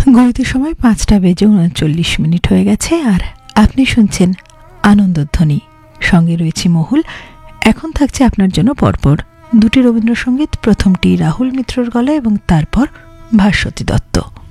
ঘড়িতে সময় 5:39 হয়ে গেছে, আর আপনি শুনছেন আনন্দধ্বনি। সঙ্গে রয়েছে মহুল। এখন থাকছে আপনার জন্য পরপর দুটি রবীন্দ্রসঙ্গীত, প্রথমটি রাহুল মিত্রর গলায় এবং তারপর ভাস্বতী দত্ত।